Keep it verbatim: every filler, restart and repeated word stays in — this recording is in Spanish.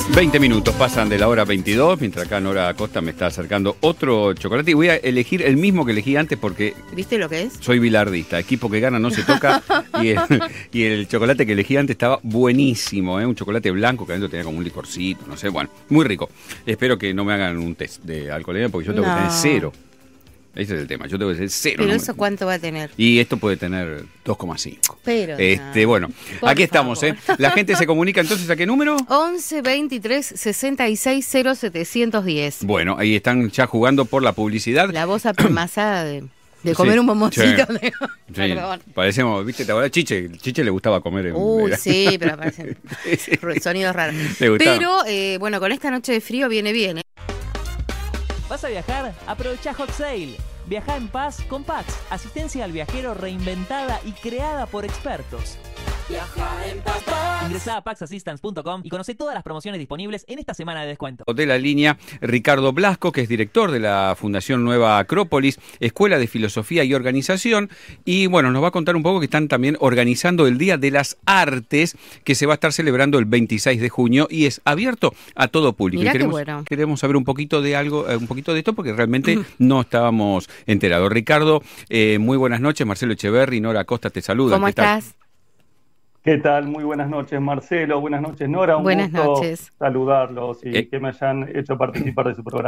veinte minutos pasan de la hora veintidós, mientras acá Nora Acosta me está acercando otro chocolate y voy a elegir el mismo que elegí antes porque... ¿Viste lo que es? Soy bilardista, equipo que gana no se toca y, el, y el chocolate que elegí antes estaba buenísimo, ¿eh? Un chocolate blanco que adentro tenía como un licorcito, no sé, bueno, muy rico. Espero que no me hagan un test de alcoholemia porque yo tengo No. que tener cero. Ese es el tema, yo tengo que ser cero. ¿Pero no eso me... cuánto va a tener? Y esto puede tener dos coma cinco. Pero Este, no. bueno, Por aquí estamos, favor. ¿eh? La gente se comunica entonces, ¿a qué número? once veintitrés sesenta y seis cero setecientos diez. Bueno, ahí están ya jugando por la publicidad. La voz apelmazada de, de comer Sí, un bomboncito. sí. de- Sí, Perdón. parecemos, ¿viste? ¿Te acuerdas? Chiche, el Chiche le gustaba comer. En, Uy, era- sí, pero aparecen Sí. sonidos raros. Le gustaba. Pero, eh, bueno, con esta noche de frío viene bien, ¿eh? ¿Vas a viajar? Aprovecha Hot Sale. Viaja en paz con Pax. Asistencia al viajero reinventada y creada por expertos. Ingresá a pax assistance punto com y conoce todas las promociones disponibles en esta semana de descuento. De la línea, Ricardo Blasco, que es director de la Fundación Nueva Acrópolis, Escuela de Filosofía y Organización, y bueno, nos va a contar un poco que están también organizando el Día de las Artes, que se va a estar celebrando el veintiséis de junio y es abierto a todo público. Mirá Y qué queremos, bueno. queremos saber un poquito de algo, eh, un poquito de esto, porque realmente no estábamos enterados. Ricardo, eh, muy buenas noches, Marcelo Echeverri, Nora Acosta te saluda. ¿Cómo ¿Qué tal? estás? ¿Qué tal? Muy buenas noches, Marcelo. Buenas noches, Nora. Un Buenas gusto noches. saludarlos y Eh. que me hayan hecho participar de su programa.